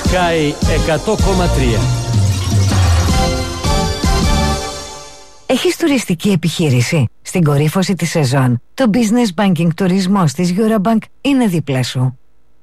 Sky 100,3. Έχεις τουριστική επιχείρηση? Στην κορύφωση της σεζόν, το Business Banking τουρισμός της Eurobank είναι δίπλα σου.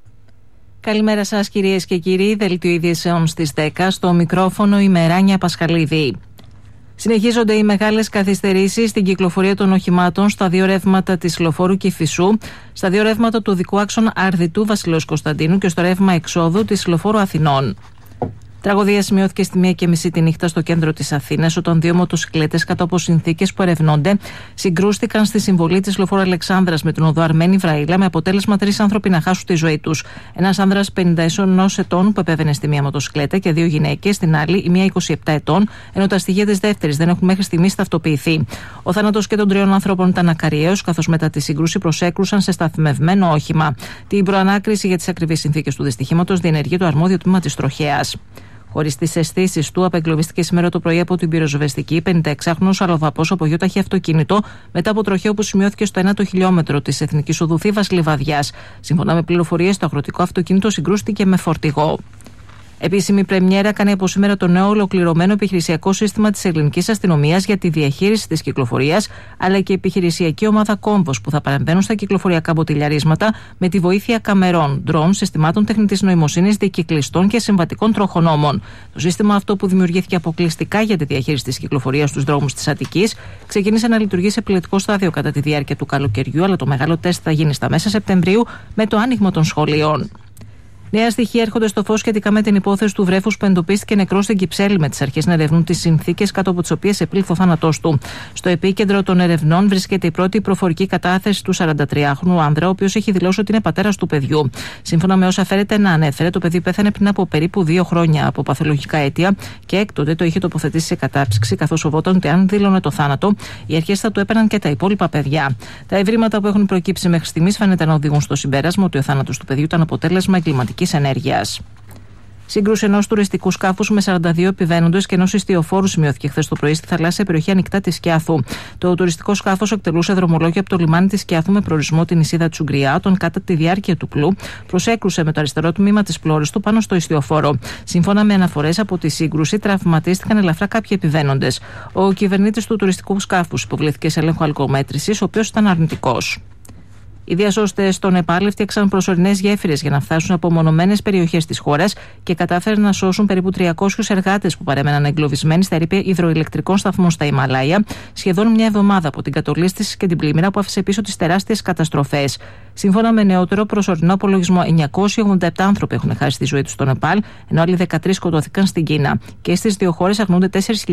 Καλημέρα σας κυρίες και κύριοι, δελτίο ειδήσεων στις 10, στο μικρόφωνο η Μεράνια Πασχαλίδη. Συνεχίζονται οι μεγάλες καθυστερήσεις στην κυκλοφορία των οχημάτων στα δύο ρεύματα της Λοφόρου Κηφισού, στα δύο ρεύματα του οδικού άξονα Αρδιτού Βασιλέως Κωνσταντίνου και στο ρεύμα εξόδου της Λοφόρου Αθηνών. Τραγωδία σημειώθηκε στη 1:30 τη νύχτα στο κέντρο της Αθήνας, όταν δύο μοτοσυκλέτες κάτω από συνθήκες που ερευνώνται συγκρούστηκαν στη συμβολή της Λοφόρου Αλεξάνδρας με την οδό Αρμένη Βραήλα, με αποτέλεσμα 3 άνθρωποι να χάσουν τη ζωή τους. Ένας άνδρας 51 ετών που επέβαινε στη μία μοτοσυκλέτα και 2 γυναίκες στην άλλη, η μία 27 ετών, ενώ τα στοιχεία της δεύτερης δεν έχουν μέχρι στιγμής ταυτοποιηθεί. Ο θάνατος και των 3 ανθρώπων ήταν ακαριαίος, καθώς μετά τη σύγκρουση προσέκρουσαν σε σταθμευμένο όχημα. Την προανάκριση για τις ακριβείς συνθήκες του δυστυχήματος διενεργεί το αρμόδιο τμήμα της τροχέας. Χωρίς τις αισθήσεις του, απεγκλωβίστηκε σήμερα το πρωί από την πυροσβεστική 56χρονος αλλοδαπός από γιοταχή αυτοκίνητο μετά από τροχαίο που σημειώθηκε στο 1ο χιλιόμετρο της Εθνικής Οδού Θήβας Λιβαδιάς. Σύμφωνα με πληροφορίες, το αγροτικό αυτοκίνητο συγκρούστηκε με φορτηγό. Επίσημη πρεμιέρα κάνει από σήμερα το νέο ολοκληρωμένο επιχειρησιακό σύστημα της ελληνικής αστυνομίας για τη διαχείριση της κυκλοφορίας, αλλά και επιχειρησιακή ομάδα κόμβος που θα παρεμβαίνουν στα κυκλοφοριακά μποτιλιαρίσματα με τη βοήθεια καμερών, ντρόν, συστημάτων τεχνητής νοημοσύνης, δικυκλιστών και συμβατικών τροχονόμων. Το σύστημα αυτό, που δημιουργήθηκε αποκλειστικά για τη διαχείριση της κυκλοφορίας στους δρόμους της Αττικής, ξεκίνησε να λειτουργεί σε πιλωτικό στάδιο κατά τη διάρκεια του καλοκαιριού, αλλά το μεγάλο τεστ θα γίνει στα μέσα Σεπτεμβρίου με το άνοιγμα των σχολείων. Νέα στοιχεία έρχονται στο φως σχετικά με την υπόθεση του βρέφους που εντοπίστηκε νεκρό στην Κυψέλη, με τις αρχές να ερευνούν τις συνθήκες κάτω από τις οποίες επήλθε ο θάνατός του. Στο επίκεντρο των ερευνών βρίσκεται η πρώτη προφορική κατάθεση του 43χρονου άνδρα, ο οποίος έχει δηλώσει ότι είναι πατέρας του παιδιού. Σύμφωνα με όσα φέρεται να ανέφερε, το παιδί πέθανε πριν από περίπου 2 χρόνια από παθολογικά αίτια και έκτοτε το είχε τοποθετήσει σε κατάψυξη, καθώς φοβόταν ότι αν δήλωνε το θάνατο, οι αρχές θα του έπαιρναν και τα υπόλοιπα παιδιά. Τα ευρήματα που έχουν προκύψει μέχρι στιγμής φαίνεται να οδηγούν στο συμπέρασμα ότι ο θάνατος του παιδιού ήταν αποτέλεσμα εγκληματικής ενέργειας. Σύγκρουση ενός τουριστικού σκάφους με 42 επιβαίνοντες και ενός ιστιοφόρου σημειώθηκε χθες το πρωί στη θαλάσσια περιοχή ανοιχτά της Σκιάθου. Το τουριστικό σκάφος εκτελούσε δρομολόγιο από το λιμάνι της Σκιάθου με προορισμό την νησίδα Τσουγκριά, όταν κατά τη διάρκεια του πλού προσέκρουσε με το αριστερό τμήμα της πλώρης του πάνω στο ιστιοφόρο. Σύμφωνα με αναφορές, από τη σύγκρουση τραυματίστηκαν ελαφρά κάποιοι επιβαίνοντες. Ο κυβερνήτης του τουριστικού σκάφους υποβλήθηκε σε έλεγχο αλκοομέτρησης, ο οποίος ήταν αρνητικός. Οι διασώστες στο Νεπάλ έφτιαξαν προσωρινές γέφυρες για να φτάσουν από μονομένες περιοχές της χώρας και κατάφεραν να σώσουν περίπου 300 εργάτες που παρέμεναν εγκλωβισμένοι στα ερείπια υδροηλεκτρικών σταθμών στα Ιμαλάια, σχεδόν μια εβδομάδα από την κατολίσθηση και την πλημμύρα που άφησε πίσω τις τεράστιες καταστροφές. Σύμφωνα με νεότερο προσωρινό απολογισμό, 987 άνθρωποι έχουν χάσει τη ζωή τους στο Νεπάλ, ενώ άλλοι 13 σκοτώθηκαν στην Κίνα. Και στις δύο χώρες αγνοούνται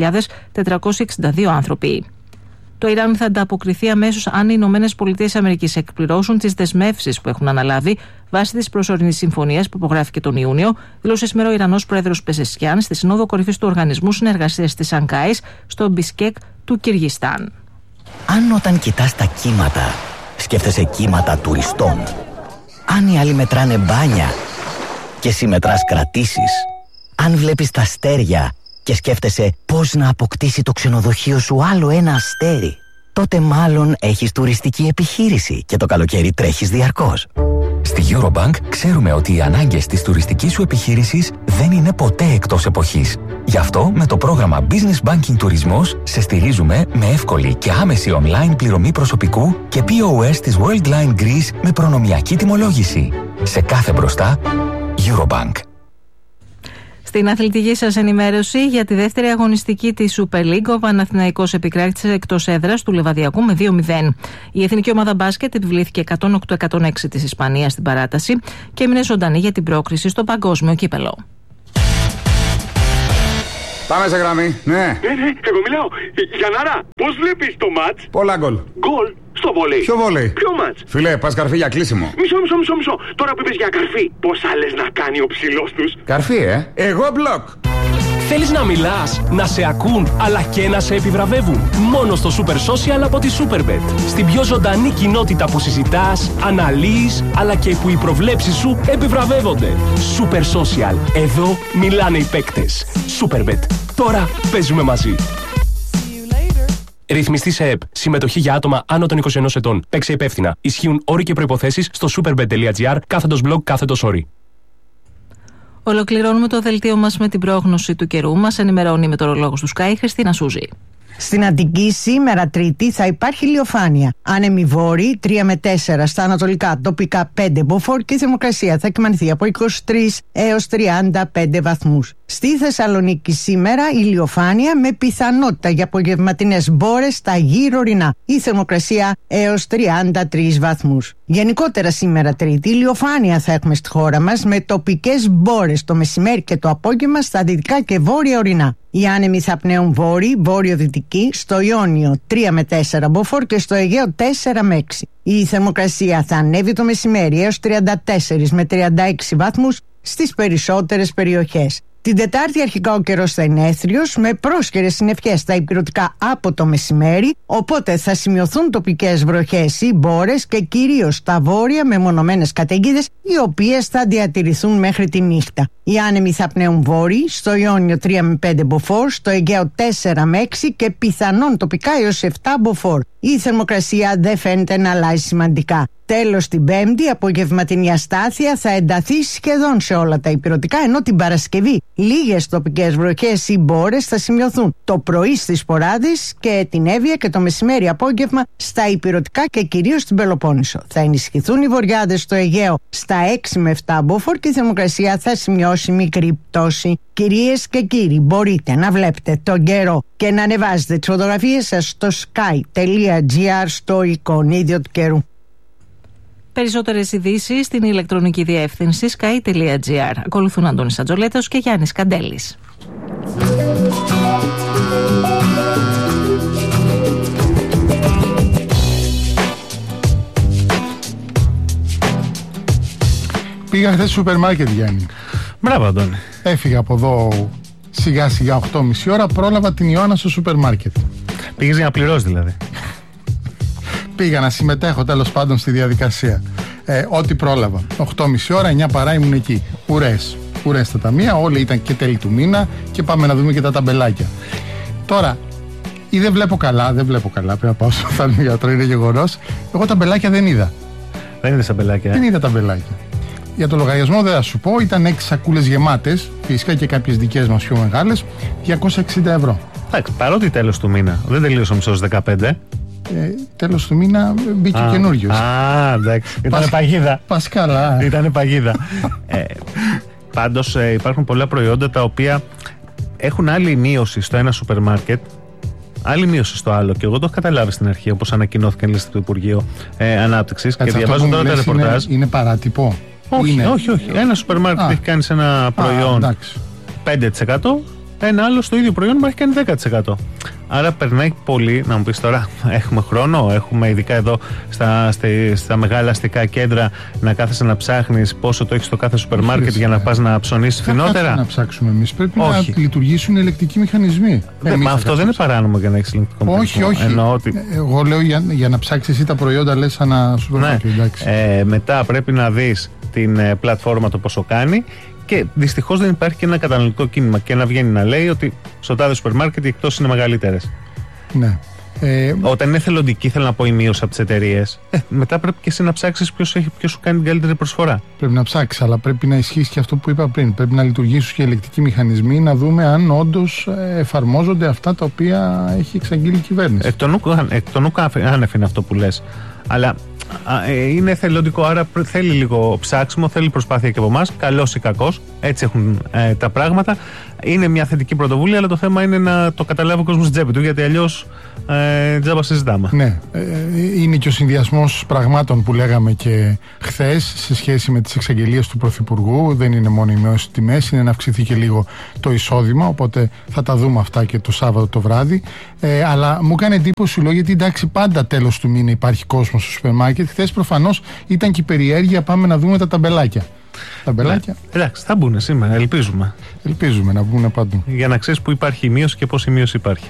4.462 άνθρωποι. Το Ιράν θα ανταποκριθεί αμέσως αν οι ΗΠΑ εκπληρώσουν τις δεσμεύσεις που έχουν αναλάβει βάσει της προσωρινής συμφωνίας που υπογράφηκε τον Ιούνιο, δήλωσε σήμερα ο Ιρανός πρόεδρος Πεζεσχιάν στη Σύνοδο Κορυφής του Οργανισμού Συνεργασίας της Σανγκάης στο Μπισκέκ του Κυργιστάν. Αν όταν κοιτάς τα κύματα σκέφτεσαι κύματα τουριστών, αν οι άλλοι μετράνε μπάνια και εσύ μετράς κρατήσεις, αν βλέπεις τα αστέρια και σκέφτεσαι πώς να αποκτήσει το ξενοδοχείο σου άλλο ένα αστέρι, τότε μάλλον έχεις τουριστική επιχείρηση και το καλοκαίρι τρέχεις διαρκώς. Στη Eurobank ξέρουμε ότι οι ανάγκες της τουριστικής σου επιχείρησης δεν είναι ποτέ εκτός εποχής. Γι' αυτό με το πρόγραμμα Business Banking Τουρισμός σε στηρίζουμε με εύκολη και άμεση online πληρωμή προσωπικού και POS της Worldline Greece με προνομιακή τιμολόγηση. Σε κάθε μπροστά, Eurobank. Στην αθλητική σας ενημέρωση, για τη δεύτερη αγωνιστική της Super League, ο Παναθηναϊκός επικράτησε εκτός έδρας του Λεβαδιακού με 2-0. Η εθνική ομάδα μπάσκετ επιβλήθηκε 108-106 της Ισπανίας στην παράταση και έμεινε ζωντανή για την πρόκριση στο παγκόσμιο κύπελο. Πάμε σε γραμμή, ναι. Ναι, εγώ μιλάω. Γιαννάρα, πώς βλέπεις το μάτς? Πολλά γκολ. Γκολ στο βόλεϊ. Ποιο βόλεϊ? Ποιο μάτς? Φίλε, πας καρφί για κλείσιμο. Μισό. Τώρα που είπες για καρφί, πόσα λες να κάνει ο ψηλός τους? Καρφί, Εγώ μπλοκ. Θέλεις να μιλάς, να σε ακούν, αλλά και να σε επιβραβεύουν? Μόνο στο Super Social από τη Superbet. Στην πιο ζωντανή κοινότητα που συζητάς, αναλύεις, αλλά και που οι προβλέψεις σου επιβραβεύονται. Super Social. Εδώ μιλάνε οι παίκτες. Superbet. Τώρα παίζουμε μαζί. Ρυθμιστή σε ΕΠ. Συμμετοχή για άτομα άνω των 21 ετών. Παίξε υπεύθυνα. Ισχύουν όροι και προϋποθέσεις στο superbet.gr /blog/όροι. Ολοκληρώνουμε το δελτίο μας με την πρόγνωση του καιρού. Μας ενημερώνει η μετεωρολόγος του Sky, Χριστίνα Σούζη. Στην Αττική σήμερα Τρίτη θα υπάρχει ηλιοφάνεια. Άνεμοι βόρειοι 3 με 4 στα ανατολικά, τοπικά 5 μποφόρ και η θερμοκρασία θα κυμανθεί από 23 έως 35 βαθμούς. Στη Θεσσαλονίκη σήμερα ηλιοφάνεια με πιθανότητα για απογευματινές μπόρες στα γύρω ορεινά. Η θερμοκρασία έως 33 βαθμούς. Γενικότερα σήμερα Τρίτη ηλιοφάνεια θα έχουμε στη χώρα μας με τοπικές μπόρες το μεσημέρι και το απόγευμα στα δυτικά και βόρεια ορεινά. Οι άνεμοι θα πνέουν βόρειοι, βόρειο-δυτικοί, στο Ιόνιο 3 με 4 μποφόρ και στο Αιγαίο 4 με 6. Η θερμοκρασία θα ανέβει το μεσημέρι έως 34 με 36 βαθμούς στις περισσότερες περιοχές. Την Τετάρτη αρχικά ο καιρός θα είναι έθριος με πρόσχερες συννεφιές στα ηπειρωτικά από το μεσημέρι, οπότε θα σημειωθούν τοπικές βροχές ή μπόρες και κυρίως στα βόρεια με μονομένες καταιγίδες οι οποίες θα διατηρηθούν μέχρι τη νύχτα. Οι άνεμοι θα πνέουν βόρειοι, στο Ιόνιο 3 με 5 μποφόρ, στο Αιγαίο 4 με 6 και πιθανόν τοπικά έως 7 μποφόρ. Η θερμοκρασία δεν φαίνεται να αλλάζει σημαντικά. Τέλος την Πέμπτη, απογευματινή αστάθεια θα ενταθεί σχεδόν σε όλα τα ηπειρωτικά, ενώ την Παρασκευή λίγες τοπικές βροχές ή μπόρες θα σημειωθούν το πρωί στις Ποράδες και την Εύβοια και το μεσημέρι απόγευμα στα ηπειρωτικά και κυρίως στην Πελοπόννησο. Θα ενισχυθούν οι βορειάδες στο Αιγαίο στα 6 με 7 μποφόρ και η θερμοκρασία θα σημειώσει μικρή πτώση. Κυρίες και κύριοι, μπορείτε να βλέπετε τον καιρό και να ανεβάζετε τις φωτογραφίες σας στο sky.gr στο εικονίδιο του καιρού. Περισσότερες ειδήσεις στην ηλεκτρονική διεύθυνση sky.gr. Ακολουθούν Αντώνης Ατζολέτος και Γιάννης Καντέλης. Πήγα χθες στο σούπερ μάρκετ, Γιάννη. Μπράβο, Αντώνη. Έφυγα από εδώ σιγά σιγά 8.30 ώρα, πρόλαβα την Ιωάννα στο σούπερ μάρκετ. Πήγες για να πληρώσεις δηλαδή? Πήγα να συμμετέχω τέλος πάντων στη διαδικασία. Ό,τι πρόλαβα. 8.30 ώρα, 9 παρά ήμουν εκεί. Ουρές τα ταμεία, όλοι ήταν και τέλη του μήνα και πάμε να δούμε και τα ταμπελάκια. Τώρα, ή δεν βλέπω καλά, πρέπει να πάω στο οφθαλμίατρο, είναι γεγονός. Εγώ ταμπελάκια δεν είδα. Δεν είδες ταμπελάκια? Δεν είδα ταμπελάκια. Για το λογαριασμό δεν θα σου πω, ήταν 6 σακούλες γεμάτες, φυσικά και κάποιες δικές μας πιο μεγάλες, 260 ευρώ. Εντάξει, παρότι τέλος του μήνα, δεν τελείωσε ο μισός 15. Τέλος του μήνα μπήκε καινούριος. Εντάξει. Ήτανε παγίδα. Πας καλά. Ήτανε παγίδα. Πάντως υπάρχουν πολλά προϊόντα τα οποία έχουν άλλη μείωση στο ένα σούπερ μάρκετ, άλλη μείωση στο άλλο. Και εγώ το έχω καταλάβει στην αρχή, όπως ανακοινώθηκε λίστα του Υπουργείου Ανάπτυξης. Και διαβάζω τώρα τα ρεπορτάζ. Είναι παράτυπο? Όχι. Ένα σούπερ μάρκετ έχει κάνει σε ένα προϊόν 5%, ένα άλλο στο ίδιο προϊόν μου έχει κάνει 10%. Άρα περνάει πολύ, να μου πεις τώρα, έχουμε χρόνο, έχουμε ειδικά εδώ στα μεγάλα αστικά κέντρα να κάθεσαι να ψάχνεις πόσο το έχεις στο κάθε σούπερ μάρκετ για να πας να ψωνίσεις φθηνότερα. Δεν να ψάξουμε εμείς, πρέπει να λειτουργήσουν ελεκτικοί μηχανισμοί. Μα αυτό δεν είναι παράνομο για να έχεις ελεκτικό μηχανισμό. Όχι. Εγώ λέω για να ψάξεις εσύ τα προϊόντα, λες ένα σούπερ μάρκετ. Μετά πρέπει να δεις την πλατφόρμα το πόσο κάνει. Και δυστυχώς δεν υπάρχει και ένα καταναλωτικό κίνημα και να βγαίνει να λέει ότι στο τάδε σούπερ μάρκετ οι εκτόσεις είναι μεγαλύτερες. Ναι. Όταν είναι θελοντική, θέλω να πω, η μείωση από τις εταιρείες, μετά πρέπει και εσύ να ψάξεις ποιος σου κάνει την καλύτερη προσφορά. Πρέπει να ψάξεις, αλλά πρέπει να ισχύσει και αυτό που είπα πριν. Πρέπει να λειτουργήσουν και ελεκτικοί μηχανισμοί, να δούμε αν όντως εφαρμόζονται αυτά τα οποία έχει εξαγγείλει η κυβέρνηση. Εκ των ουκ άνευ είναι αυτό που λες. Αλλά είναι θελοντικό, άρα θέλει λίγο ψάξιμο, θέλει προσπάθεια και από εμάς, καλός ή κακός, έτσι έχουν τα πράγματα. Είναι μια θετική πρωτοβουλία, αλλά το θέμα είναι να το καταλάβει ο κόσμος στην τσέπη του, γιατί αλλιώς τζάμπα συζητάμε. Ναι, είναι και ο συνδυασμός πραγμάτων που λέγαμε και χθες σε σχέση με τις εξαγγελίες του Πρωθυπουργού. Δεν είναι μόνο η μείωση τιμές, είναι να αυξηθεί και λίγο το εισόδημα, οπότε θα τα δούμε αυτά και το Σάββατο το βράδυ. Αλλά μου έκανε εντύπωση λόγω, γιατί εντάξει, πάντα τέλος του μήνα υπάρχει κόσμο στο σούπερ μάρκετ. Χθες προφανώς ήταν και η περιέργεια, πάμε να δούμε τα ταμπελάκια. Ναι. Εντάξει, θα μπουν σήμερα, ελπίζουμε. Ελπίζουμε να μπουν παντού. Για να ξέρεις που υπάρχει η μείωση και πώς η μείωση υπάρχει.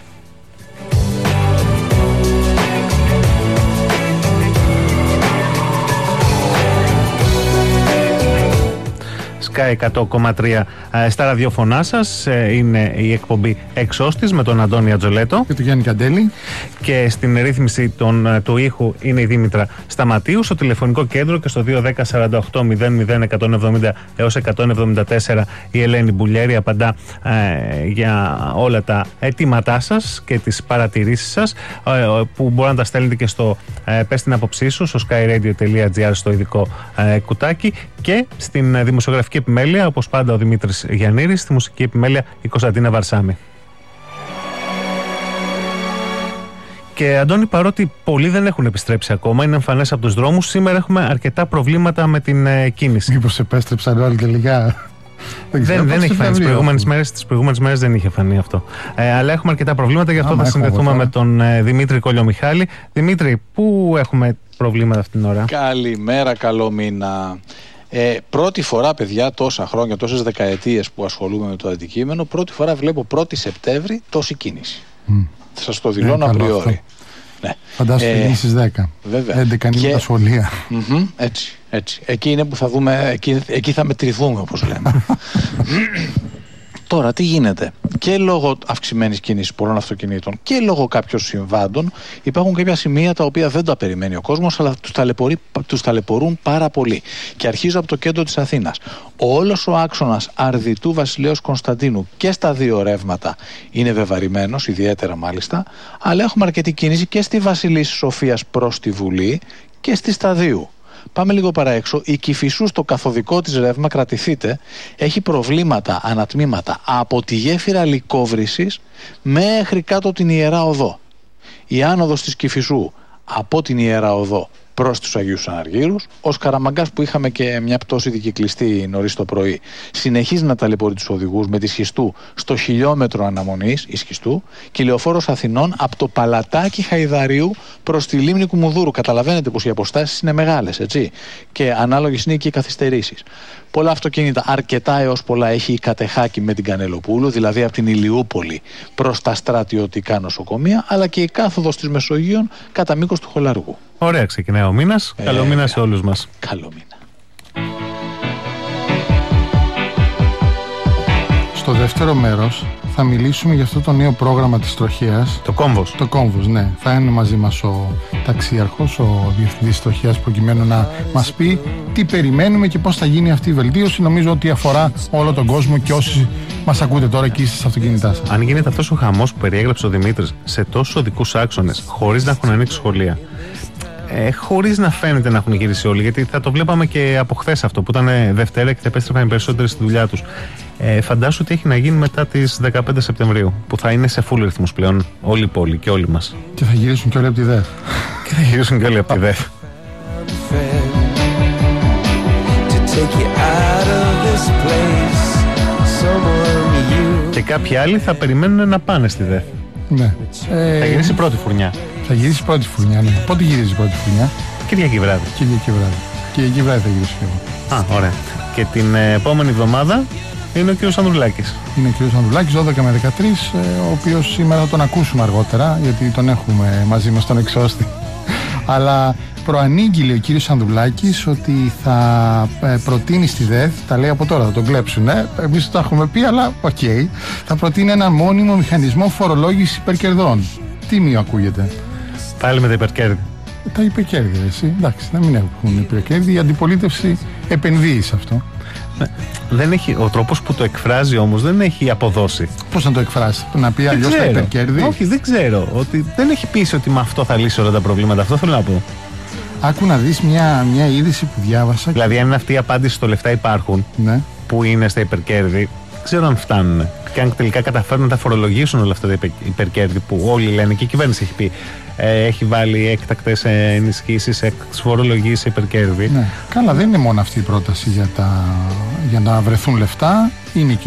Sky 100,3 στα ραδιοφωνά σας. Είναι η εκπομπή Εξώστης με τον Αντώνη Ατζολέτο και τον Γιάννη Καντέλη. Και στην ρύθμιση του ήχου είναι η Δήμητρα Σταματίου. Στο τηλεφωνικό κέντρο και στο 210-48-00-170 έως 174 η Ελένη Μπουλιέρη απαντά για όλα τα αιτήματά σας και τις παρατηρήσεις σας, που μπορεί να τα στέλνετε και στο πες την άποψή σου στο skyradio.gr στο ειδικό κουτάκι, και στην δημοσιογραφική επιμέλεια, όπως πάντα, ο Δημήτρης Γιαννήρης, στη μουσική επιμέλεια η Κωνσταντίνα Βαρσάμη. Και Αντώνη, παρότι πολλοί δεν έχουν επιστρέψει ακόμα, είναι εμφανές από τους δρόμους, σήμερα έχουμε αρκετά προβλήματα με την κίνηση. Μήπως επέστρεψαν όλοι τελικά? Δεν έχει φανεί. Τις προηγούμενες μέρες δεν είχε φανεί αυτό. Αλλά έχουμε αρκετά προβλήματα, γι' αυτό θα συνδεθούμε με τον Δημήτρη Κολιομιχάλη. Δημήτρη, πού έχουμε προβλήματα αυτήν την ώρα? Καλημέρα, καλό μήνα. Πρώτη φορά, παιδιά, τόσα χρόνια, τόσες δεκαετίες που ασχολούμαι με το αντικείμενο, πρώτη φορά βλέπω 1η Σεπτέμβρη τόση κίνηση. Θα σας το δηλώνω απριόρι. Ναι. Φαντάσου θα γίνει στις 10. Βέβαια. 11 είναι τα σχολεία. Έτσι. Εκεί είναι που θα δούμε, εκεί θα μετρηθούμε, όπως λέμε. Τώρα τι γίνεται? Και λόγω αυξημένης κίνησης πολλών αυτοκινήτων και λόγω κάποιων συμβάντων υπάρχουν κάποια σημεία τα οποία δεν τα περιμένει ο κόσμος, αλλά τους ταλαιπωρούν πάρα πολύ. Και αρχίζω από το κέντρο της Αθήνας. Όλος ο άξονας Αρδιτού Βασιλέως Κωνσταντίνου και στα δύο ρεύματα είναι βεβαρημένος, ιδιαίτερα μάλιστα, αλλά έχουμε αρκετή κίνηση και στη Βασιλής Σοφίας προς τη Βουλή και στη Σταδίου. Πάμε λίγο παραέξω. Η Κηφισού στο καθοδικό της ρεύμα, κρατηθείτε, έχει προβλήματα ανατμήματα από τη γέφυρα Λυκόβρησης μέχρι κάτω την Ιερά Οδό. Η άνοδος της Κηφισού από την Ιερά Οδό προς τους Αγίους Αναργύρους, ο Σκαραμαγκάς, που είχαμε και μια πτώση δικυκλιστή νωρίς το πρωί, συνεχίζει να ταλαιπωρεί τους οδηγούς με τη Σχιστού στο χιλιόμετρο αναμονής, η Σχιστού, και η Λεωφόρος Αθηνών από το Παλατάκι Χαϊδαρίου προς τη λίμνη Κουμουδούρου. Καταλαβαίνετε πως οι αποστάσεις είναι μεγάλες, έτσι, και ανάλογες είναι και οι καθυστερήσεις. Πολλά αυτοκίνητα, αρκετά έως πολλά, έχει η Κατεχάκη με την Κανελοπούλου, δηλαδή από την Ηλιούπολη προς τα στρατιωτικά νοσοκομεία, αλλά και η κάθοδος της Μεσογείων κατά μήκος του Χολαργού. Ωραία, ξεκινάει ο μήνας. Καλό μήνα σε όλους μας. Καλό μήνα. Στο δεύτερο μέρος θα μιλήσουμε για αυτό το νέο πρόγραμμα της τροχέας. Το Κόμβος. Το Κόμβος, ναι. Θα είναι μαζί μας ο ταξίαρχος, ο διευθυντής τροχέας, προκειμένου να μας πει τι περιμένουμε και πώς θα γίνει αυτή η βελτίωση. Νομίζω ότι αφορά όλο τον κόσμο και όσοι μας ακούτε τώρα και είστε στα αυτοκίνητά σας. Αν γίνεται αυτός ο χαμός που περιέγραψε ο Δημήτρης σε τόσους οδικούς άξονες, χωρίς να έχουν ανοίξει σχολεία, χωρίς να φαίνεται να έχουν γυρίσει όλοι, γιατί θα το βλέπαμε και από χθες αυτό που ήταν Δευτέρα και θα επέστρεφαν οι περισσότεροι στη δουλειά τους. Φαντάσου ότι έχει να γίνει μετά τις 15 Σεπτεμβρίου, που θα είναι σε full ρυθμούς πλέον όλη η πόλη και όλοι μας. Και θα γυρίσουν και όλοι από τη ΔΕΘ. Και θα γυρίσουν και όλοι από τη ΔΕΘ. Και κάποιοι άλλοι θα περιμένουν να πάνε στη ΔΕΘ. Ναι. Θα γυρίσει η πρώτη φουρνιά. Θα γυρίσει η πρώτη φουρνιά, ναι. Πότε γυρίζει η πρώτη φουρνιά? Κυριακή βράδυ. Κυριακή βράδυ θα γυρίσει και εγώ. Α, ωραία. Και την επόμενη εβδομάδα είναι ο κ. Ανδρουλάκης. Είναι ο κ. Ανδρουλάκης, 12 με 13, ο οποίος σήμερα θα τον ακούσουμε αργότερα, γιατί τον έχουμε μαζί μας τον Εξώστη. Αλλά προανήγγειλε ο κ. Ανδρουλάκης ότι θα προτείνει στη ΔΕΘ, τα λέει από τώρα, θα τον κλέψουν, εμείς το έχουμε πει, αλλά οκ, θα προτείνει ένα μόνιμο μηχανισμό φορολόγησης υπερκερδών. Τίμιο ακούγεται. Πάλι με τα υπερκέρδη. Τα υπερκέρδη, εσύ. Εντάξει, να μην έχουν υπερκέρδη. Η αντιπολίτευση επενδύει σε αυτό. Δεν έχει, ο τρόπος που το εκφράζει όμως δεν έχει αποδώσει. Πώς να το εκφράσει, να πει αλλιώς τα υπερκέρδη? Όχι, δεν ξέρω. Ότι δεν έχει πείσει ότι με αυτό θα λύσει όλα τα προβλήματα. Αυτό θέλω να πω. Άκου να δεις μια είδηση που διάβασα. Δηλαδή, αν είναι αυτή η απάντηση στο λεφτά υπάρχουν, ναι, που είναι στα υπερκέρδη, δεν ξέρω αν φτάνουν. Και αν τελικά καταφέρουν να τα φορολογήσουν όλα αυτά τα υπερκέρδη που όλοι λένε, και η κυβέρνηση έχει πει, έχει βάλει έκτακτες ενισχύσεις, έκτακτες φορολογίες σε υπερκέρδη. Ναι. Καλά, δεν είναι μόνο αυτή η πρόταση για να βρεθούν λεφτά. Είναι και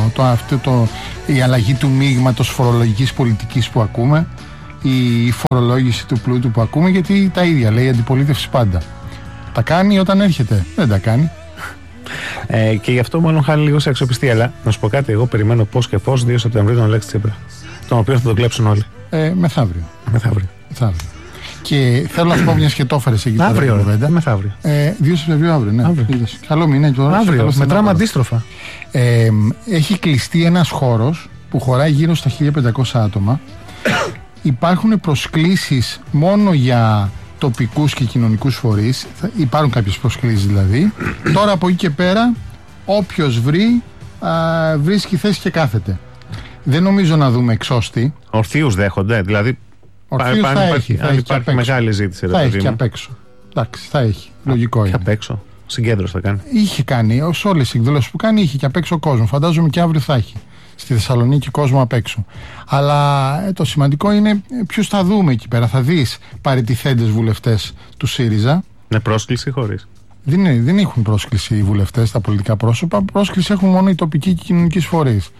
η αλλαγή του μείγματος φορολογικής πολιτικής που ακούμε, η φορολόγηση του πλούτου που ακούμε, γιατί τα ίδια λέει η αντιπολίτευση πάντα. Τα κάνει όταν έρχεται, δεν τα κάνει. Και γι' αυτό μάλλον χάνει λίγο σε αξιοπιστία. Αλλά να σου πω κάτι, εγώ περιμένω πώς και πώς 2 Σεπτεμβρίου τον Αλέξη Τσίπρα, τον οποίο θα τον κλέψουν όλοι. Μεθαύριο. Και θέλω να σου πω μια και το έφερες εκεί. Αύριο, μεθαύριο. 2 Σεπτεμβρίου αύριο, ναι. Καλό μήνα και τώρα. Αύριο, μετράμε αντίστροφα. Έχει κλειστεί ένας χώρος που χωράει γύρω στα 1500 άτομα. Υπάρχουν προσκλήσεις μόνο για τοπικούς και κοινωνικούς φορείς. Υπάρχουν κάποιες προσκλήσεις δηλαδή. Τώρα από εκεί και πέρα, όποιος βρίσκει θέση και κάθεται. Δεν νομίζω να δούμε εξώστη. Ορθίους δέχονται, δηλαδή. Ορθίους θα έχει μεγάλη ζήτηση. Θα έχει και απ' έξω. Εντάξει, θα έχει. Λογικό είναι. Και απ' έξω. Συγκέντρωση θα κάνει. Είχε κάνει, σε όλες τις εκδηλώσεις που κάνει, είχε και απ' έξω κόσμο. Φαντάζομαι και αύριο θα έχει. Στη Θεσσαλονίκη κόσμο απ' έξω. Αλλά το σημαντικό είναι ποιους θα δούμε εκεί πέρα. Θα δεις παραιτηθέντες βουλευτές του ΣΥΡΙΖΑ. Με πρόσκληση ή χωρίς? Δεν έχουν πρόσκληση οι βουλευτές, τα πολιτικά πρόσωπα. Πρόσκληση έχουν μόνο οι τοπικοί και κοινωνικοί φορείς.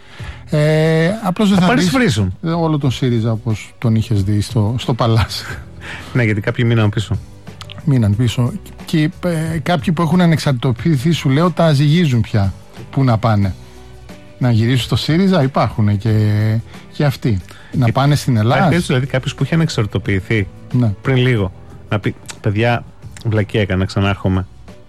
Απλώς δεν θα δεις όλο τον ΣΥΡΙΖΑ όπως τον είχες δει στο Παλάς. Ναι, γιατί κάποιοι μείναν πίσω. Και κάποιοι που έχουν ανεξαρτητοποιηθεί, σου λέω, τα ζυγίζουν πια. Πού να πάνε? Να γυρίσουν στο ΣΥΡΙΖΑ? Υπάρχουν και αυτοί. Να πάνε στην Ελλάδα. Υπάρχει δηλαδή κάποιος που είχε ανεξαρτητοποιηθεί πριν λίγο να πει: παιδιά, βλακία έκανα, ξανάρχομαι.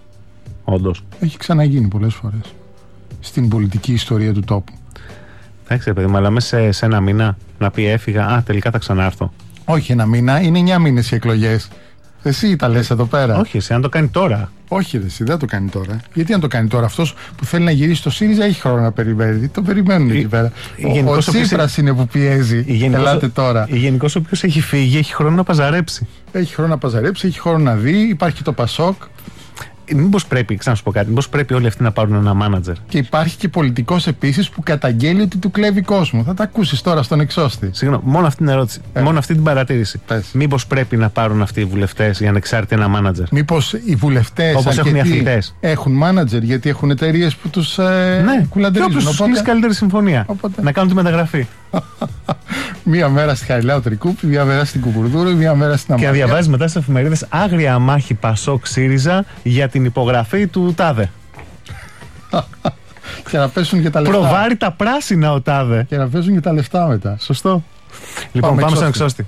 Όντως. Έχει ξαναγίνει πολλές φορές στην πολιτική ιστορία του τόπου. Εντάξει, παιδί μου, αλλά μέσα σε ένα μήνα να πει έφυγα, τελικά θα ξανάρθω. Όχι ένα μήνα, είναι 9 μήνες οι εκλογές. Εσύ τα λες εδώ πέρα. Όχι, εσύ, αν το κάνει τώρα. Όχι, εσύ δεν το κάνει τώρα. Γιατί αν το κάνει τώρα? Αυτός που θέλει να γυρίσει στο ΣΥΡΙΖΑ έχει χρόνο να περιμένει. Το περιμένουν εκεί πέρα. Ο Τσίπρας είναι που πιέζει. Ελάτε τώρα. Γενικώς όποιος έχει φύγει έχει χρόνο να παζαρέψει. Έχει χρόνο να παζαρέψει, έχει χρόνο να δει. Υπάρχει το ΠΑΣΟΚ. Μήπως πρέπει, ξανά πω κάτι, μήπως πρέπει όλοι αυτοί να πάρουν ένα μάνατζερ? Και υπάρχει και πολιτικός επίσης που καταγγέλει ότι του κλέβει κόσμο. Θα τα ακούσεις τώρα στον εξώστη. Συγγνώμη, μόνο αυτή την ερώτηση, μόνο αυτή την παρατήρηση. Μήπως πρέπει να πάρουν αυτοί οι βουλευτές για ανεξάρτητα ένα μάνατζερ? Μήπως οι βουλευτές, όπως έχουν οι αθλητές, έχουν μάνατζερ, γιατί έχουν εταιρείες που τους κουλαντερίζουν? Και όποιος κλείσει καλύτερη συμφωνία, να κάνουν τη μεταγραφή. Μία μέρα στη Χαριλάου Τρικούπη, μία μέρα στην Κουκουρδούρου, μία μέρα στην Αμάρια. Και να διαβάζει μετά στις εφημερίδες άγρια μάχη ΠΑΣΟΚ ΣΥΡΙΖΑ για την υπογραφή του τάδε. Και να πέσουν και τα λεφτά. Προβάρει τα πράσινα ο τάδε. Και να πέσουν και τα λεφτά μετά. Σωστό. Λοιπόν, πάμε στον εξώστη.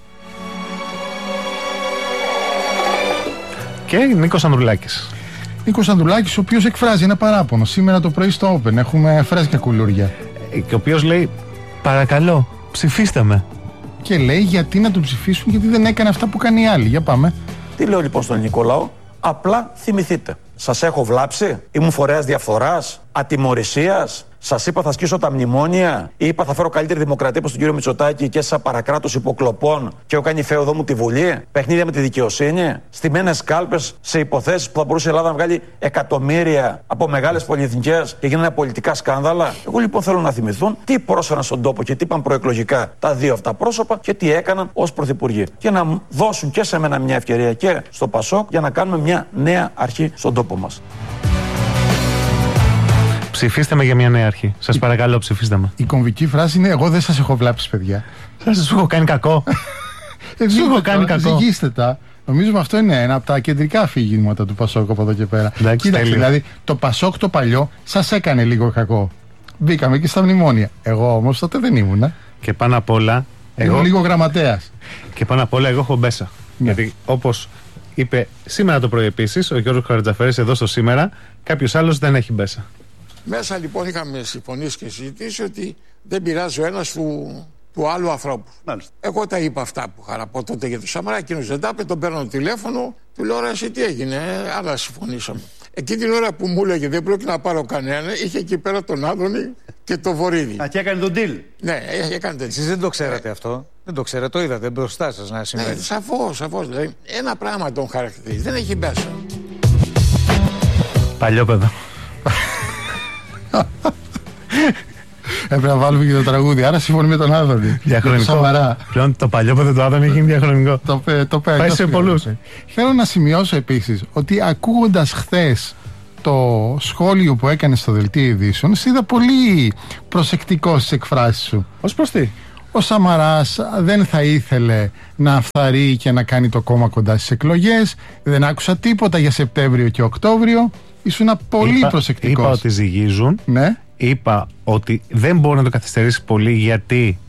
Και Νίκος Ανδρουλάκης. Νίκος Ανδρουλάκης, ο οποίος εκφράζει ένα παράπονο. Σήμερα το πρωί στο Open έχουμε φρέσκια κουλούρια. Και ο οποίος λέει: παρακαλώ, ψηφίστε με. Και λέει γιατί να τον ψηφίσουν, γιατί δεν έκανε αυτά που κάνει οι άλλοι. Για πάμε. Τι λέω λοιπόν στον ελληνικό λαό? Απλά θυμηθείτε. Σας έχω βλάψει? Ήμουν φορέας διαφθοράς, ατιμωρησίας? Σας είπα θα σκίσω τα μνημόνια? Είπα θα φέρω καλύτερη δημοκρατία προς τον κύριο Μητσοτάκη και σαν παρακράτος υποκλοπών και έχω κάνει φέοδό μου τη Βουλή? Παιχνίδια με τη δικαιοσύνη? Στημένες κάλπες σε υποθέσεις που θα μπορούσε η Ελλάδα να βγάλει εκατομμύρια από μεγάλες πολυεθνικές και γίνανε πολιτικά σκάνδαλα? Εγώ λοιπόν θέλω να θυμηθούν τι πρόσφεραν στον τόπο και τι είπαν προεκλογικά τα δύο αυτά πρόσωπα και τι έκαναν ως πρωθυπουργοί. Και να δώσουν και σε μένα μια ευκαιρία και στο ΠΑΣΟΚ για να κάνουμε μια νέα αρχή στον τόπο μας. Ψηφίστε με για μια νέα αρχή. Σας παρακαλώ, ψηφίστε με. Η κομβική φράση είναι: εγώ δεν σας έχω βλάψει, παιδιά. Σου έχω κάνει κακό. Σου έχω κάνει κακό. Ζυγίστε τα. Νομίζω αυτό είναι ένα από τα κεντρικά αφήγηματα του ΠΑΣΟΚ από εδώ και πέρα. Κοίταξε, δηλαδή το ΠΑΣΟΚ το παλιό σας έκανε λίγο κακό. Μπήκαμε και στα μνημόνια. Εγώ όμως τότε δεν ήμουνα. Και πάνω απ' όλα. Εγώ λίγο γραμματέας. Και πάνω απ' όλα εγώ έχω μπέσα. Ναι. Γιατί όπως είπε σήμερα το πρωί επίσης ο Γιώργος Χαρατζαφέρης εδώ στο Σήμερα, κάποιος άλλος δεν έχει μπέσα. Μέσα λοιπόν είχαμε συμφωνήσει και συζητήσει ότι δεν πειράζει ο ένας του άλλου ανθρώπου. Μάλιστα. Εγώ τα είπα αυτά που είχα να πω τότε για το Σαμαρά, εκείνος δεν τα είπε, τον παίρνω τηλέφωνο, του λέω: εσύ τι έγινε, άλλα συμφωνήσαμε. Εκείνη την ώρα που μου έλεγε δεν πρόκειται να πάρω κανένα, είχε εκεί πέρα τον Άδωνη και το Βορίδη. Και έκανε τον deal. Ναι, έκανε τον deal. Εσείς δεν το ξέρατε αυτό? Δεν το ξέρατε, το είδατε μπροστά σας να συμβαίνει? Ναι, σαφώς. Δηλαδή, ένα πράγμα τον χαρακτηρίζει, δεν έχει μέσα. Παλιό παιδό. Έπρεπε να βάλουμε και το τραγούδι. Άρα συμφωνεί με τον Άδωνη. Διαχρονικό. Πλέον το παλιό παιδί του Άδωνη έχει γίνει διαχρονικό. Πάει σε πολλούς. Θέλω να σημειώσω επίσης ότι ακούγοντας χθες το σχόλιο που έκανε στο Δελτίο Ειδήσεων, είδα πολύ προσεκτικό στις εκφράσεις σου. Ως προς τι? Ο Σαμαράς δεν θα ήθελε να αυθαρρεί και να κάνει το κόμμα κοντά στις εκλογές. Δεν άκουσα τίποτα για Σεπτέμβριο και Οκτώβριο. Ήσουν πολύ προσεκτικός. Είπα ότι ζυγίζουν. Ναι. Είπα ότι δεν μπορεί να το καθυστερήσει πολύ γιατί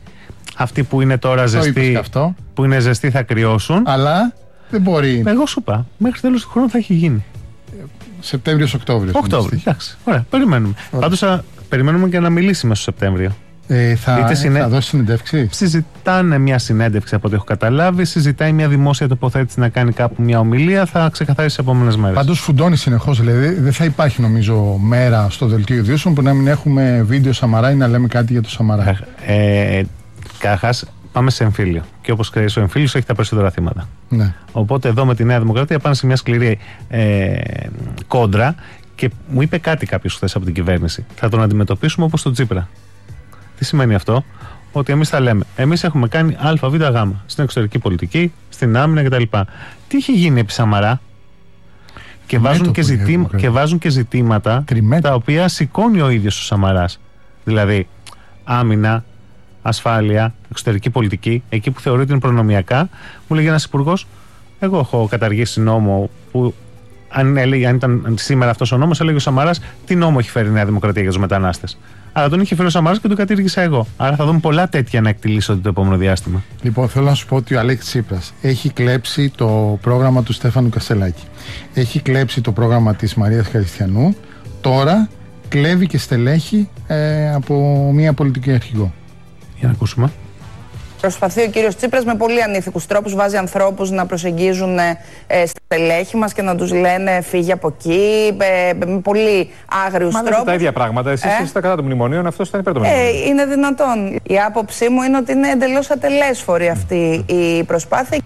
αυτοί που είναι τώρα ζεστοί, που είναι ζεστοί θα κρυώσουν. Αλλά δεν μπορεί. Εγώ σου είπα, μέχρι τέλος του χρόνου θα έχει γίνει. Σεπτέμβριος-Οκτώβριος. Οκτώβριο, εντάξει. Ωραία, περιμένουμε. Πάντως περιμένουμε και να μιλήσει μέσα στο Σεπτέμβριο. Θα δώσει συνεντεύξη. Συζητάνε μια συνέντευξη από ό,τι έχω καταλάβει. Συζητάει μια δημόσια τοποθέτηση να κάνει κάπου μια ομιλία. Θα ξεκαθαρίσει τις επόμενες μέρες. Πάντως φουντώνει συνεχώς. Δηλαδή δεν θα υπάρχει νομίζω μέρα στο δελτίο ειδήσεων που να μην έχουμε βίντεο Σαμαρά ή να λέμε κάτι για το Σαμαρά. Καταρχάς πάμε σε εμφύλιο. Και όπως ξέρεις, ο εμφύλιος έχει τα περισσότερα θύματα. Ναι. Οπότε εδώ με τη Νέα Δημοκρατία πάνε σε μια σκληρή κόντρα. Και μου είπε κάτι κάποιος χθες από την κυβέρνηση. Θα τον αντιμετωπίσουμε όπως τον Τσίπρα. Τι σημαίνει αυτό? Ότι εμείς θα λέμε, εμείς έχουμε κάνει ΑΒΓ στην εξωτερική πολιτική, στην άμυνα κτλ. Τι έχει γίνει επί Σαμαρά? Και βάζουν και ζητήματα τα οποία σηκώνει ο ίδιος ο Σαμαράς. Δηλαδή, άμυνα, ασφάλεια, εξωτερική πολιτική, εκεί που θεωρείται είναι προνομιακά, μου λέγει ένας υπουργός, εγώ έχω καταργήσει νόμο που. Αν ήταν σήμερα αυτός ο νόμος, έλεγε ο Σαμαράς, τι νόμο έχει φέρει η Νέα Δημοκρατία για τους μετανάστες. Αλλά τον είχε φέρει ο Σαμαράς και τον κατήργησα εγώ. Άρα θα δούμε πολλά τέτοια να εκτιλήσονται το επόμενο διάστημα. Λοιπόν, θέλω να σου πω ότι ο Αλέξης Τσίπρας έχει κλέψει το πρόγραμμα του Στέφανου Κασσελάκη. Έχει κλέψει το πρόγραμμα της Μαρίας Χαριστιανού. Τώρα κλέβει και στελέχη από μια πολιτική αρχηγό. Για να ακούσουμε. Προσπαθεί ο κύριος Τσίπρας με πολύ ανήθικους τρόπους, βάζει ανθρώπους να προσεγγίζουν στελέχη μας και να τους λένε φύγε από εκεί, με πολύ άγριους τρόπους. Μα τα ίδια πράγματα. Εσείς είστε κατά των μνημονίων, αυτός ήταν υπέρ των μνημονίων. Είναι δυνατόν. Η άποψή μου είναι ότι είναι εντελώς ατελέσφορη αυτή η προσπάθεια.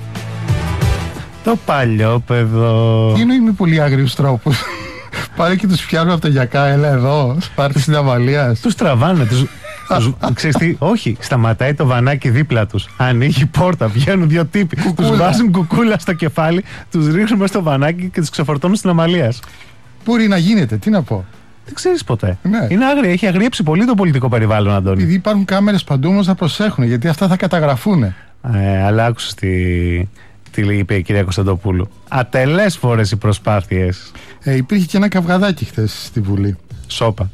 Το παλιόπαιδο. Είναι πολύ άγριους τρόπους. Πάρε και τους πιάνουν από τα γιακά, έλα εδώ, πάρτε συναβαλίας. Τους τραβάνε, ξέρεις τι, όχι, σταματάει το βανάκι δίπλα τους. Ανοίγει πόρτα, βγαίνουν δύο τύποι. Τους βάζουν κουκούλα στο κεφάλι, τους ρίχνουν μέσα στο βανάκι και τους ξεφορτώνουν στην Αμαλίας. Μπορεί να γίνεται, τι να πω. Δεν ξέρεις ποτέ. Ναι. Είναι άγρια, έχει αγριέψει πολύ το πολιτικό περιβάλλον, Αντώνη. Επειδή υπάρχουν κάμερες παντού, όμως να προσέχουν, γιατί αυτά θα καταγραφούν. Αλλά άκουσες τι είπε η κυρία Κωνσταντοπούλου. Ατελέσφορες οι προσπάθειες. Υπήρχε και ένα καυγαδάκι χθες στη Βουλή. Σόπα.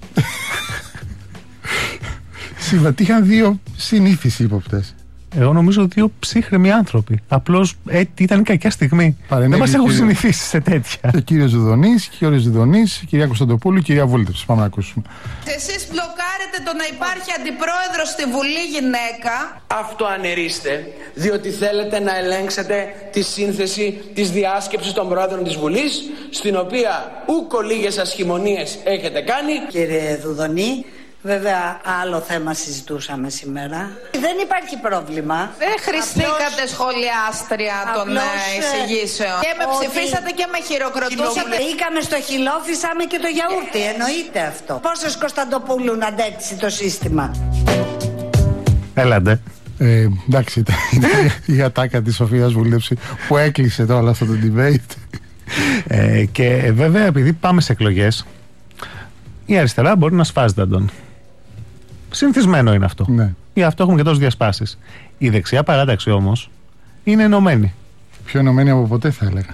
Συμμετείχαν δύο συνήθεις ύποπτες. Εγώ νομίζω δύο ψύχρεμοι άνθρωποι. Απλώς ήταν κακιά στιγμή. Δεν μας έχουν συνηθίσει σε τέτοια. Ο κύριος Ζουδονής, η κυρία Κωνσταντοπούλου, η κυρία Βούλτεψη. Πάμε να ακούσουμε. Εσείς μπλοκάρετε το να υπάρχει αντιπρόεδρος στη Βουλή γυναίκα. Αυτοανερίστε, διότι θέλετε να ελέγξετε τη σύνθεση της διάσκεψης των πρόεδρων της Βουλής, στην οποία ούκο λίγες ασχημονίες έχετε κάνει. Κύριε Δουδονή, βέβαια άλλο θέμα συζητούσαμε σήμερα. Δεν υπάρχει πρόβλημα. Δεν χρηστήκατε σχολιάστρια των εισηγήσεων. Και με ψηφίσατε και με χειροκροτούσατε. Μπήκαμε στο χυλό, φυσάμε και το γιαούρτι. Εννοείται αυτό. Πόσες Κωνσταντοπούλου να αντέξει το σύστημα. Έλατε. Εντάξει, ήταν η ατάκα της Σοφίας Βούλτεψη που έκλεισε τώρα αυτό το debate. Και βέβαια, επειδή πάμε σε εκλογές, η αριστερά μπορεί να σφάζεται, Αντώνη. Συνηθισμένο είναι αυτό. Ναι. Γι' αυτό έχουμε και τόσες διασπάσεις. Η δεξιά παράταξη όμως είναι ενωμένη. Πιο ενωμένη από ποτέ, θα έλεγα.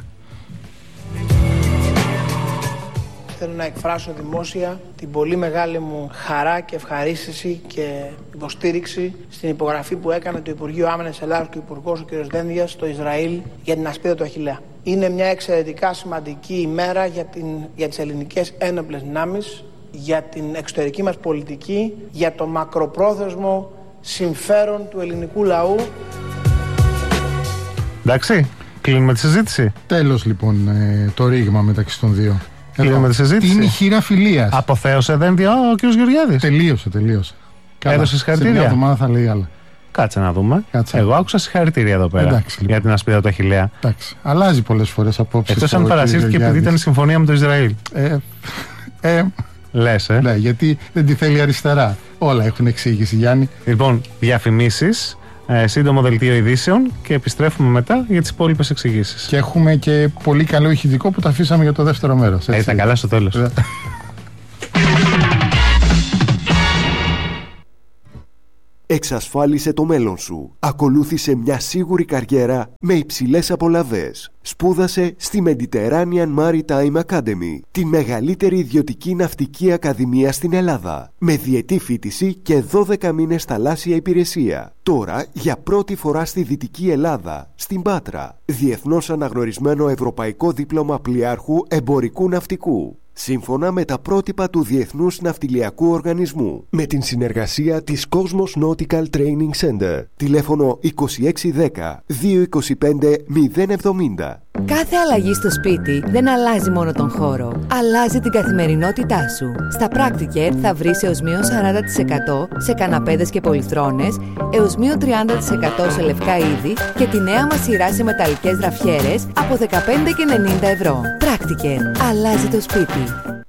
Θέλω να εκφράσω δημόσια την πολύ μεγάλη μου χαρά και ευχαρίστηση και υποστήριξη στην υπογραφή που έκανε το Υπουργείο Άμυνας Ελλάδος και ο Υπουργός ο κ. Δένδιας στο Ισραήλ για την ασπίδα του Αχιλλέα. Είναι μια εξαιρετικά σημαντική ημέρα για τις ελληνικές ένοπλες δυνάμεις, για την εξωτερική μας πολιτική, για το μακροπρόθεσμο συμφέρον του ελληνικού λαού. Εντάξει, κλείνουμε τη συζήτηση. Τέλος λοιπόν το ρήγμα μεταξύ των δύο. Κλείνουμε τη συζήτηση. Είναι η χείρα φιλίας. Αποθέωσε Δένδια ο κ. Γεωργιάδης. Τελείωσε. Έδωσε συγχαρητήρια. Σε μια εβδομάδα θα λέει άλλα. Κάτσε να δούμε. Εγώ άκουσα συγχαρητήρια εδώ πέρα. Εντάξει, λοιπόν. Για την ασπίδα του Αχιλλέα. Εντάξει. Αλλάζει πολλές φορές απόψεις. Εκτός αν παρασύρθηκε επειδή ήταν η συμφωνία με το Ισραήλ. Λες, Ναι, γιατί δεν τη θέλει αριστερά. Όλα έχουν εξήγηση, Γιάννη. Λοιπόν, διαφημίσεις, σύντομο δελτίο ειδήσεων και επιστρέφουμε μετά για τις υπόλοιπες εξηγήσεις. Και έχουμε και πολύ καλό ηχητικό που το αφήσαμε για το δεύτερο μέρος. Ήταν καλά στο τέλος. Εξασφάλισε το μέλλον σου. Ακολούθησε μια σίγουρη καριέρα με υψηλές απολαβές. Σπούδασε στη Mediterranean Maritime Academy, τη μεγαλύτερη ιδιωτική ναυτική ακαδημία στην Ελλάδα, με διετή φοιτηση και 12 μήνες θαλάσσια υπηρεσία. Τώρα, για πρώτη φορά στη Δυτική Ελλάδα, στην Πάτρα, διεθνώς αναγνωρισμένο ευρωπαϊκό δίπλωμα πλοιάρχου εμπορικού ναυτικού, σύμφωνα με τα πρότυπα του Διεθνούς Ναυτιλιακού Οργανισμού, με την συνεργασία της Cosmos Nautical Training Center. Τηλέφωνο 2610 225 070. Κάθε αλλαγή στο σπίτι δεν αλλάζει μόνο τον χώρο, αλλάζει την καθημερινότητά σου. Στα Practicare θα βρεις έως μείον 40% σε καναπέδες και πολυθρόνες, έως μείον 30% σε λευκά είδη και τη νέα μας σειρά σε μεταλλικές γραφιέρες από 15 και 90 ευρώ. Practicare. Αλλάζει το σπίτι.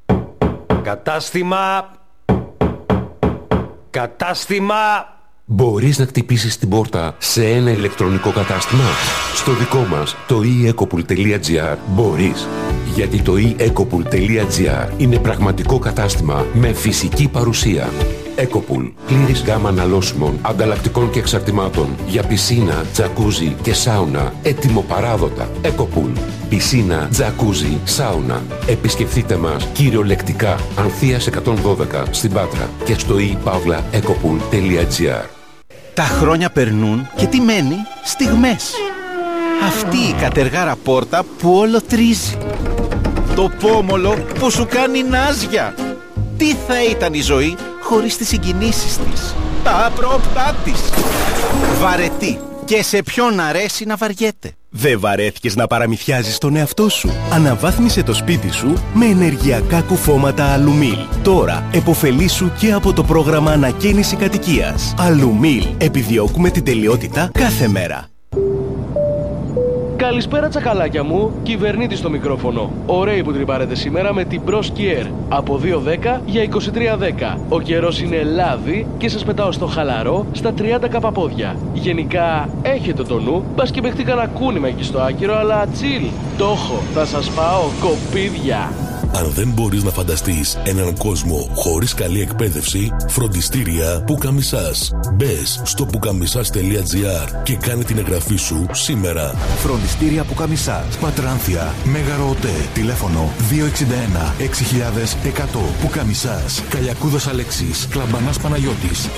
Κατάστημα. Μπορείς να χτυπήσεις την πόρτα σε ένα ηλεκτρονικό κατάστημα? Στο δικό μας, το eEcopool.gr, μπορείς. Γιατί το eEcopool.gr είναι πραγματικό κατάστημα με φυσική παρουσία. Ecopool. Πλήρης γάμα αναλώσιμων, ανταλλακτικών και εξαρτημάτων για πισίνα, τζακούζι και σάουνα. Έτοιμο παράδοτα. Ecopool. Πισίνα, τζακούζι, σάουνα. Επισκεφτείτε μας κυριολεκτικά Ανθείας 112 στην Πάτρα και στο ePavlaEcopool.gr. Τα χρόνια περνούν και τι μένει? Στιγμές. Αυτή η κατεργάρα πόρτα που όλο τρίζει. Το πόμολο που σου κάνει νάζια. Τι θα ήταν η ζωή χωρίς τις συγκινήσεις της, τα απρόπτά της. Βαρετή. Και σε ποιον αρέσει να βαριέται. Δεν βαρέθηκες να παραμυθιάζεις τον εαυτό σου? Αναβάθμισε το σπίτι σου με ενεργειακά κουφώματα Αλουμίλ. Τώρα επωφελήσου και από το πρόγραμμα ανακαίνιση κατοικίας. Αλουμίλ. Επιδιώκουμε την τελειότητα κάθε μέρα. Καλησπέρα τσακαλάκια μου, κυβερνήτης στο μικρόφωνο. Ωραίοι που τρυπάρετε σήμερα με την Bros Kier. Από 2.10 για 23.10. Ο καιρός είναι λάδι και σας πετάω στο χαλαρό στα 30 καπαπόδια. Γενικά έχετε το νου, μπας και παιχτεί κανένα κούνημα εκεί στο άκυρο, αλλά τσιλ. Το έχω, θα σας πάω κοπίδια. Αν δεν μπορείς να φανταστείς έναν κόσμο χωρίς καλή εκπαίδευση, φροντιστήρια Πουκαμισάς. Μπες στο pukamisas.gr και κάνε την εγγραφή σου σήμερα. Φροντιστήρια Πουκαμισάς. Πατράνθια, Μέγαρο ΟΤΕ. Τηλέφωνο 261 6100. Πουκαμισάς. Καλιακούδας Αλέξης. Κλαμπανάς Παναγιώτης.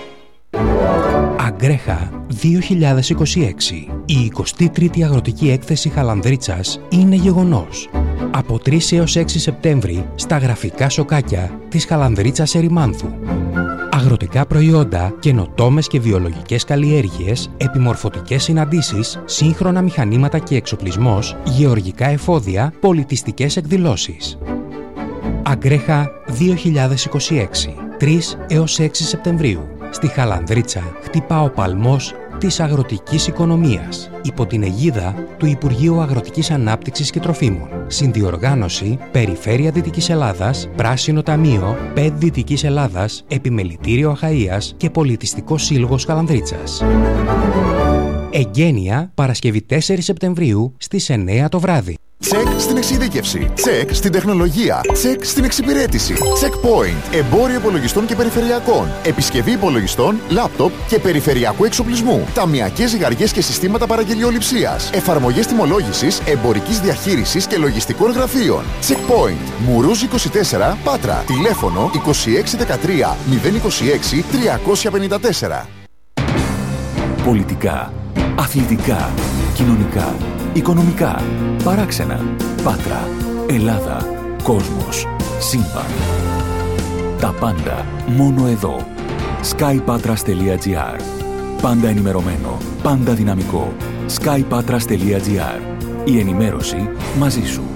Αγκρέχα 2026. Η 23η Αγροτική Έκθεση Χαλανδρίτσας είναι γεγονός. Από 3 έως 6 Σεπτέμβρη στα γραφικά σοκάκια της Χαλανδρίτσας Ερημάνθου. Αγροτικά προϊόντα, καινοτόμες και βιολογικές καλλιέργειες, επιμορφωτικές συναντήσεις, σύγχρονα μηχανήματα και εξοπλισμός, γεωργικά εφόδια, πολιτιστικές εκδηλώσεις. Αγκρέχα 2026. 3 έως 6 Σεπτεμβρίου. Στη Χαλανδρίτσα χτυπά ο παλμός της αγροτικής οικονομίας, υπό την αιγίδα του Υπουργείου Αγροτικής Ανάπτυξης και Τροφίμων. Συνδιοργάνωση Περιφέρεια Δυτικής Ελλάδας, Πράσινο Ταμείο, ΠΕΔ Δυτικής Ελλάδας, Επιμελητήριο Αχαΐας και Πολιτιστικό Σύλλογος Χαλανδρίτσας. Εγγένεια Παρασκευή 4 Σεπτεμβρίου στις 9 το βράδυ. Τσεκ στην εξειδίκευση. Τσεκ στην τεχνολογία. Τσεκ στην εξυπηρέτηση. Checkpoint. Εμπόριο υπολογιστών και περιφερειακών. Επισκευή υπολογιστών, λάπτοπ και περιφερειακού εξοπλισμού. Ταμειακές ζυγαριές και συστήματα παραγγελιοληψίας. Εφαρμογές τιμολόγησης, εμπορικής διαχείρισης και λογιστικών γραφείων. Checkpoint. Μουρούζ 24, Πάτρα. Τηλέφωνο 2613 026 354. Πολιτικά, αθλητικά, κοινωνικά, οικονομικά, παράξενα, Πάτρα, Ελλάδα, κόσμος, σύμπαν. Τα πάντα μόνο εδώ. skypatras.gr. Πάντα ενημερωμένο, πάντα δυναμικό. skypatras.gr. Η ενημέρωση μαζί σου.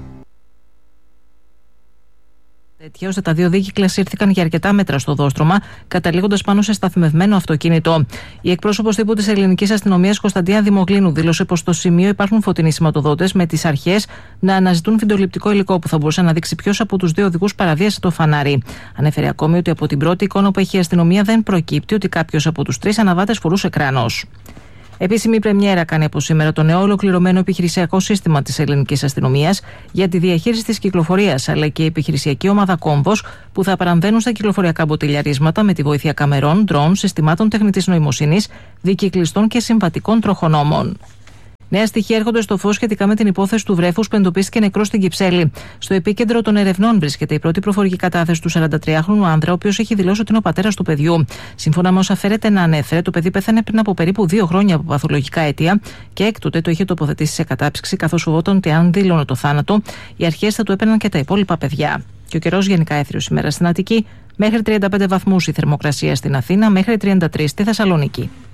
Ώστε τα δύο δίκυκλα σύρθηκαν για αρκετά μέτρα στο δόστρωμα, καταλήγοντας πάνω σε σταθμευμένο αυτοκίνητο. Η εκπρόσωπος τύπου της ελληνικής αστυνομίας, Κωνσταντίνα Δημογλίνου, δήλωσε πως στο σημείο υπάρχουν φωτεινοί σηματοδότες, με τις αρχές να αναζητούν βιντεοληπτικό υλικό που θα μπορούσε να δείξει ποιος από τους δύο οδηγούς παραβίασε το φανάρι. Ανέφερε ακόμη ότι από την πρώτη εικόνα που έχει η αστυνομία δεν προκύπτει ότι κάποιος από τους τρεις αναβάτες φορούσε κράνος. Επίσημη πρεμιέρα κάνει από σήμερα το νέο ολοκληρωμένο επιχειρησιακό σύστημα της ελληνικής αστυνομίας για τη διαχείριση της κυκλοφορίας, αλλά και η επιχειρησιακή ομάδα Κόμβος, που θα παραμβαίνουν στα κυκλοφοριακά μποτιλιαρίσματα με τη βοήθεια καμερών, ντρόουν, συστημάτων τεχνητής νοημοσύνης, δικυκλιστών και συμβατικών τροχονόμων. Νέα στοιχεία έρχονται στο φως σχετικά με την υπόθεση του βρέφους που εντοπίστηκε νεκρό στην Κυψέλη. Στο επίκεντρο των ερευνών βρίσκεται η πρώτη προφορική κατάθεση του 43χρονου άνδρα, ο οποίος έχει δηλώσει ότι είναι ο πατέρας του παιδιού. Σύμφωνα με όσα φέρεται να ανέφερε, το παιδί πέθανε πριν από περίπου 2 χρόνια από παθολογικά αίτια και έκτοτε το είχε τοποθετήσει σε κατάψυξη, καθώς φοβόταν ότι αν δήλωνε το θάνατο, οι αρχές θα του έπαιρναν και τα υπόλοιπα παιδιά. Και ο καιρός γενικά έθριος σήμερα στην Αττική, μέχρι 35 βαθμούς η θερμοκρασία στην Αθήνα, μέχρι 33 στη Θεσσαλονίκη.